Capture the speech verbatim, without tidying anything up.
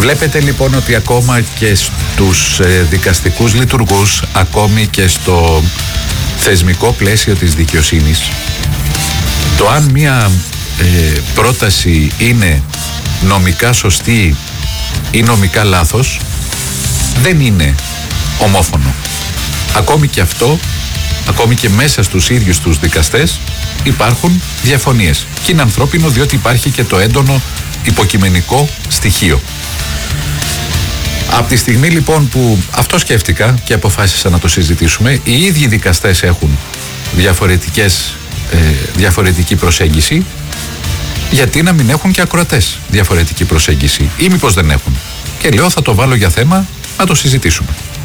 Βλέπετε λοιπόν ότι ακόμα και στους ε, δικαστικούς λειτουργούς, ακόμη και στο θεσμικό πλαίσιο της δικαιοσύνης, το αν μία ε, πρόταση είναι νομικά σωστή ή νομικά λάθος δεν είναι ομόφωνο. Ακόμη και αυτό, ακόμη και μέσα στους ίδιους τους δικαστές υπάρχουν διαφωνίες. Και είναι ανθρώπινο, διότι υπάρχει και το έντονο υποκειμενικό στοιχείο. Από τη στιγμή λοιπόν που αυτό σκέφτηκα και αποφάσισα να το συζητήσουμε, οι ίδιοι δικαστές έχουν διαφορετικές, ε, διαφορετική προσέγγιση, γιατί να μην έχουν και ακροατές διαφορετική προσέγγιση, ή μήπως δεν έχουν? Και λέω, θα το βάλω για θέμα να το συζητήσουμε.